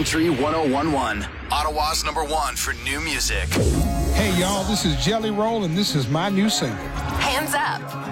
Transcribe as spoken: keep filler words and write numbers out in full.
Country one oh one point one. Ottawa's number one for new music. Hey, y'all, this is Jelly Roll, and this is my new single. Hands Up.